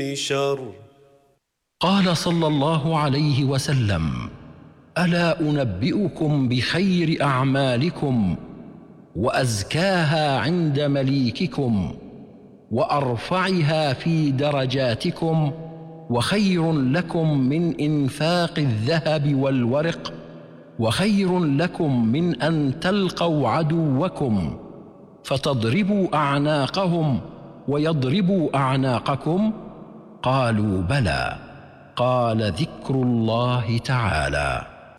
شر. قال صلى الله عليه وسلم: ألا أنبئكم بخير أعمالكم وأزكاها عند مليككم وأرفعها في درجاتكم وخير لكم من إنفاق الذهب والورق وخير لكم من أن تلقوا عدوكم فتضربوا أعناقهم ويضربوا أعناقكم؟ قالوا: بلى. قال: ذكر الله تعالى.